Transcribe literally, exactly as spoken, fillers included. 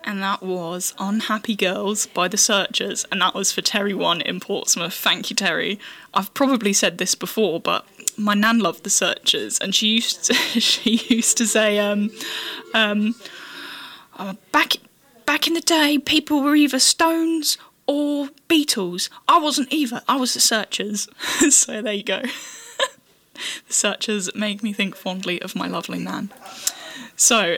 and that was Unhappy Girls by The Searchers, and that was for Terry One in Portsmouth. Thank you, Terry. I've probably said this before, but my nan loved The Searchers, and she used to, she used to say, um, um, uh, back back in the day, people were either Stones or Beatles. I wasn't either. I was The Searchers. So there you go. The Searchers make me think fondly of my lovely nan. So